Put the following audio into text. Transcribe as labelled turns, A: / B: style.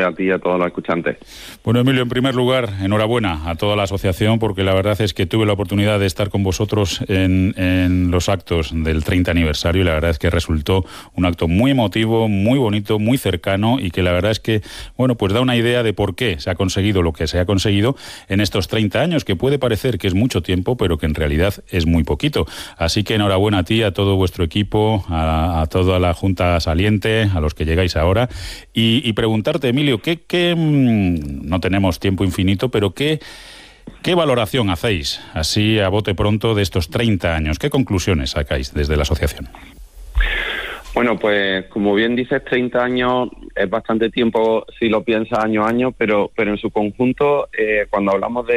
A: tardes a ti y a todos los escuchantes.
B: Bueno, Emilio, en primer lugar, enhorabuena a toda la asociación, porque la verdad es que tuve la oportunidad de estar con vosotros en los actos del 30 aniversario y la verdad es que resultó un acto muy emotivo, muy bonito, muy cercano y que la verdad es que, bueno, pues da una idea de por qué se ha conseguido lo que se ha conseguido en estos 30 años, que puede parecer que es mucho tiempo, pero que en realidad es muy poquito. Así que enhorabuena a ti, a todo vuestro equipo, a toda la Junta saliente, a los que llegáis ahora, y preguntarte, Emilio, no tenemos tiempo infinito, pero ¿qué valoración hacéis, así a bote pronto, de estos 30 años? ¿Qué conclusiones sacáis desde la asociación?
A: Bueno, pues como bien dices, 30 años es bastante tiempo si lo piensas año a año, pero en su conjunto, cuando hablamos de